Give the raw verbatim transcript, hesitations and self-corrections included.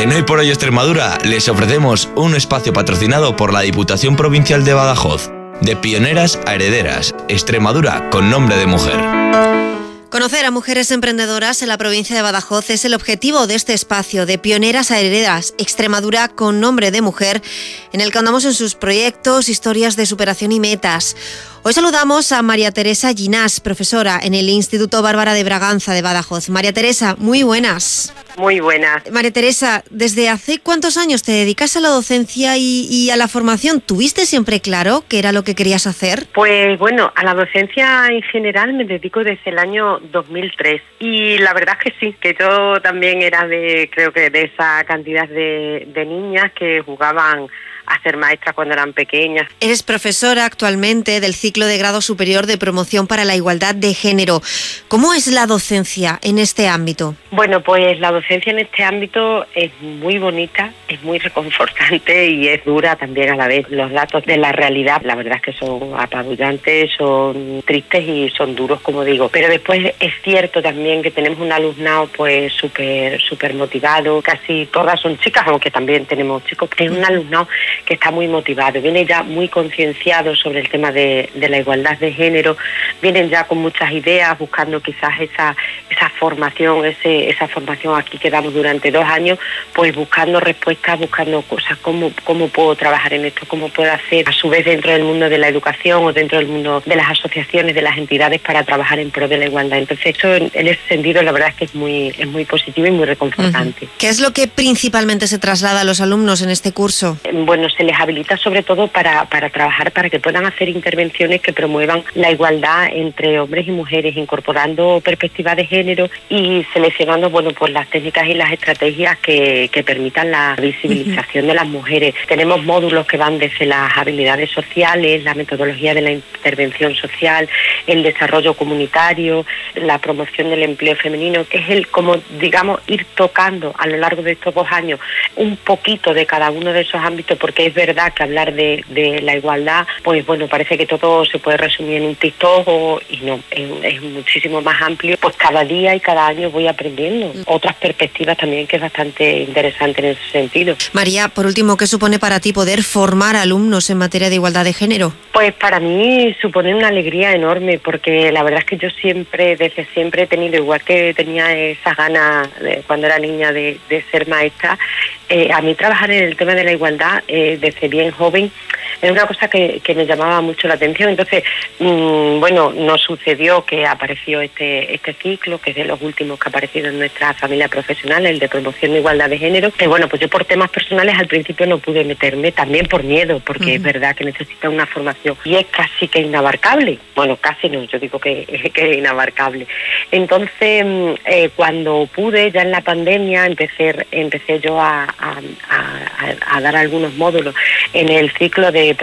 En Hoy por Hoy Extremadura les ofrecemos un espacio patrocinado por la Diputación Provincial de Badajoz. De pioneras a herederas, Extremadura con nombre de mujer. Conocer a mujeres emprendedoras en la provincia de Badajoz es el objetivo de este espacio de pioneras a herederas, Extremadura con nombre de mujer, en el que andamos en sus proyectos, historias de superación y metas. Hoy saludamos a María Teresa Ginás, profesora en el Instituto Bárbara de Braganza de Badajoz. María Teresa, muy buenas. Muy buenas. María Teresa, ¿desde hace cuántos años te dedicas a la docencia y, y a la formación? ¿Tuviste siempre claro qué era lo que querías hacer? Pues bueno, a la docencia en general me dedico desde el año dos mil tres y la verdad es que sí, que yo también era de, creo que de esa cantidad de, de niñas que jugaban a ser maestras cuando eran pequeñas. Eres profesora actualmente del ciclo de grado superior de promoción para la igualdad de género. ¿Cómo es la docencia en este ámbito? Bueno, pues la docencia en este ámbito es muy bonita, es muy reconfortante y es dura también a la vez. Los datos de la realidad, la verdad es que son apabullantes, son tristes y son duros, como digo. Pero después es cierto también que tenemos un alumnado pues súper súper motivado. Casi todas son chicas, aunque también tenemos chicos. Es un alumnado que está muy motivado, viene ya muy concienciado sobre el tema de, de la igualdad de género, vienen ya con muchas ideas, buscando quizás esa esa formación, ese esa formación aquí que damos durante dos años, pues buscando respuestas, buscando cosas, cómo, cómo puedo trabajar en esto, cómo puedo hacer a su vez dentro del mundo de la educación o dentro del mundo de las asociaciones, de las entidades para trabajar en pro de la igualdad. Entonces eso en, en ese sentido la verdad es que es muy, es muy positivo y muy reconfortante. Uh-huh. ¿Qué es lo que principalmente se traslada a los alumnos en este curso? Bueno, se les habilita sobre todo para, para trabajar, para que puedan hacer intervenciones que promuevan la igualdad entre hombres y mujeres, incorporando perspectivas de género y seleccionando, bueno, pues las técnicas y las estrategias que, que permitan la visibilización uh-huh. de las mujeres. Tenemos módulos que van desde las habilidades sociales, la metodología de la intervención social, el desarrollo comunitario, la promoción del empleo femenino, que es el, como digamos, ir tocando a lo largo de estos dos años un poquito de cada uno de esos ámbitos, porque es verdad que hablar de, de la igualdad, pues bueno, parece que todo se puede resumir en un TikTok o, y no, es, es muchísimo más amplio. Pues cada día y cada año voy aprendiendo mm. otras perspectivas también, que es bastante interesante en ese sentido. María, por último, ¿qué supone para ti poder formar alumnos en materia de igualdad de género? Pues para mí supone una alegría enorme, porque la verdad es que yo siempre, desde siempre he tenido, igual que tenía esas ganas de, cuando era niña de, de ser maestra, eh, a mí trabajar en el tema de la igualdad eh, desde bien joven era una cosa que, que me llamaba mucho la atención. Entonces, mmm, bueno, nos sucedió que apareció este este ciclo, que es de los últimos que ha aparecido en nuestra familia profesional, el de promoción de igualdad de género, que bueno, pues yo por temas personales al principio no pude meterme, también por miedo, porque uh-huh. es verdad que necesita una formación y es casi que inabarcable. Bueno, casi no, yo digo que, que es inabarcable. Entonces, eh, cuando pude, ya en la pandemia, empecé empecé yo a, a, a, a dar algunos módulos en el ciclo de